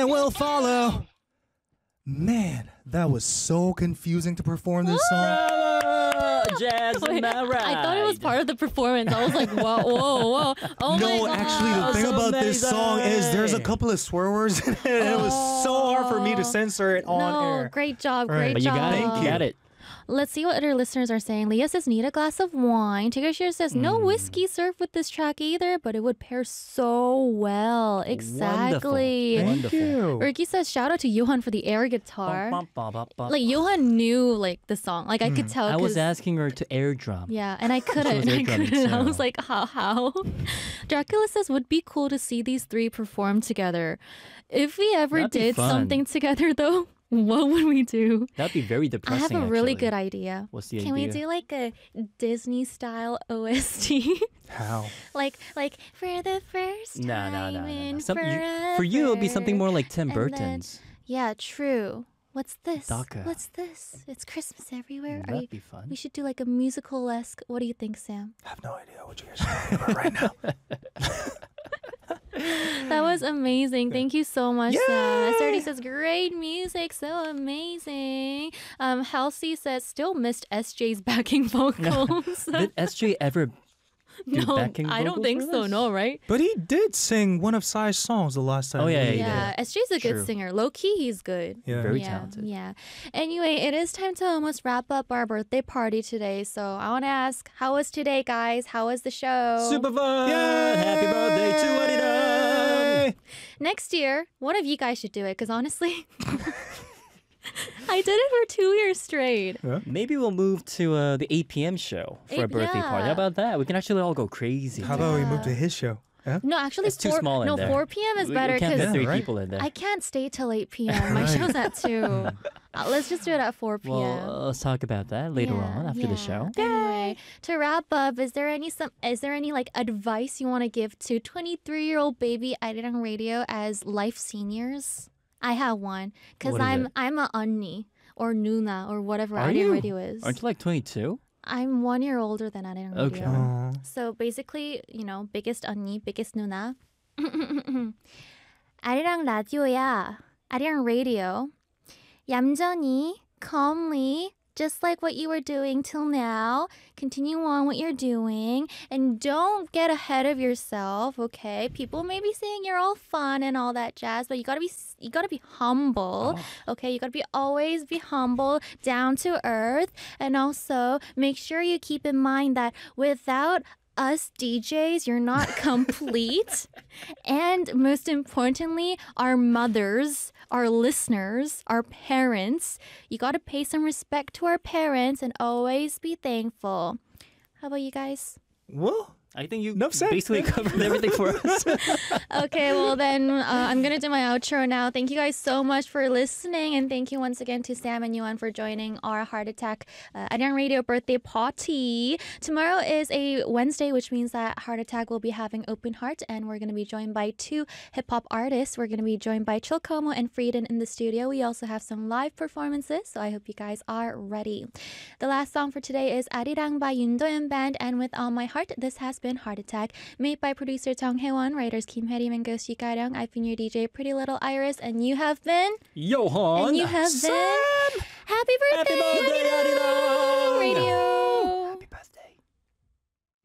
and will follow. Man, that was so confusing to perform this song. Jasmine, I thought it was part of the performance. I was like, whoa, whoa, whoa. Oh my No, God. actually, the thing so about this song is there's a amazing. couple of swear words in it, and it was so hard for me to censor it on No, air. great job, All right. great But you job. got it. Thank You you. got it. Let's see what other listeners are saying. Leah says, need a glass of wine. Tigashir says, no whiskey served with this track either, but it would pair so well. Exactly. Wonderful. Thank you. Ricky says, shout out to Johan for the air guitar. Bum, bum, bum, bum. Like, Johan knew, like, the song. Like, I could tell. I was 'cause- asking her to air drum. Yeah, and I couldn't. was air drumming I too. was like, how? Dracula says, would be cool to see these three perform together. If we ever That'd be did fun. something together, though, what would we do? That'd be very I depressing. have a really actually. good idea. What's the Can we idea? do like a Disney style OST? How? like for the first No, time no, no, no. in For you, it would be something more like Tim And then- Burton's. Yeah, true. What's this? Darker. What's this? It's Christmas everywhere. Are That'd you? be fun. We should do like a musical-esque. What do you think, Sam? I have no idea what you guys are talking about right now. That was amazing. Thank you so much, Yay! Sam. SRD says, great music, so amazing. Halsey says, still missed SJ's backing vocals. Did SJ ever do No, backing I don't vocals think for so, this? no, right? But he did sing one of Psy's songs the last time. Oh, yeah, we- he Yeah, SJ's a good True. singer. Low key, he's good. Yeah. Very yeah, talented. Yeah. Anyway, it is time to almost wrap up our birthday party today. So I want to ask, how was today, guys? How was the show? Super fun! Yay! Happy birthday to Adidam! Next year, one of you guys should do it because honestly, I did it for 2 years straight. Maybe we'll move to the 8 p.m. show for a birthday party. yeah. How about that? We can actually all go crazy. How about we move to his show? Yeah? No, actually, It's too small in no, there. 4 p.m. is We better can't because fit 3 right. people in there. I can't stay till 8 p.m. My show's at 2. Let's just do it at 4 p.m. Well, let's talk about that later on after the show. Anyway, to wrap up, is there any like advice you want to give to 23-year-old baby Arirang Radio as life seniors? I have one because What is I'm it? I'm a 언니 or Nuna or whatever Are Arirang you? Radio is. Aren't you like 22? I'm 1 year older than Arirang Radio. Okay. Aw. So basically, biggest 언니, biggest 누나. 아리랑 라디오야. 아리랑 radio. 얌전히, calmly, just like what you were doing till now. Continue on what you're doing. And don't get ahead of yourself, okay? People may be saying you're all fun and all that jazz, but you gotta be humble. Okay, you gotta always be humble, down to earth. And also make sure you keep in mind that without us DJs, you're not complete. And most importantly, our mothers, our listeners, our parents. You got to pay some respect to our parents and always be thankful. How about you guys? Well, I think you Enough said. basically covered everything for us. Okay, well then I'm going to do my outro now. Thank you guys so much for listening. And thank you once again to Sam and Yuan for joining our Heart Attack Arirang Radio birthday party. Tomorrow is a Wednesday, which means that Heart Attack will be having Open Heart. And we're going to be joined by 2 hip-hop artists. We're going to be joined by Chilcomo and Frieden in the studio. We also have some live performances, so I hope you guys are ready. The last song for today is Arirang by Yoon Do-yeon Band. And with all my heart, this has been Heart Attack, made by producer Jung Hae-won, writers Kim Hae-rim and Go Si-ga-ryung. I've been your DJ, Pretty Little Iris, and you have been... Johan! And you have been... Happy birthday, Happy birthday, Arirang Arirang! Radio!